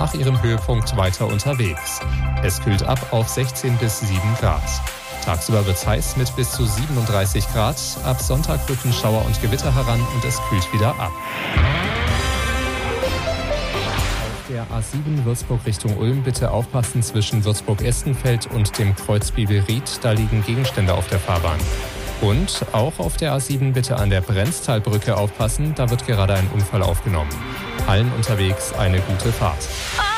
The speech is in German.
nach ihrem Höhepunkt weiter unterwegs. Es kühlt ab auf 16 bis 7 Grad. Tagsüber wird es heiß mit bis zu 37 Grad. Ab Sonntag rücken Schauer und Gewitter heran und es kühlt wieder ab. Auf der A7 Würzburg Richtung Ulm bitte aufpassen zwischen Würzburg-Estenfeld und dem Kreuz Bibelried. Da liegen Gegenstände auf der Fahrbahn. Und auch auf der A7 bitte an der Brenztalbrücke aufpassen. Da wird gerade ein Unfall aufgenommen. Allen unterwegs eine gute Fahrt.